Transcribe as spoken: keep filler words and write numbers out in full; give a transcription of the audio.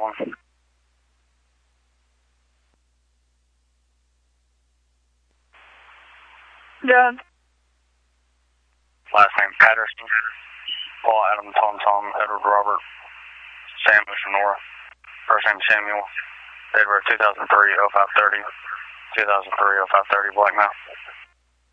one. Yeah. Last name Patterson. Paul Adam Tom Tom Edward Robert Sam Mister Nora. First name Samuel. Edward two thousand three oh five thirty. two thousand three oh five thirty Black Mount.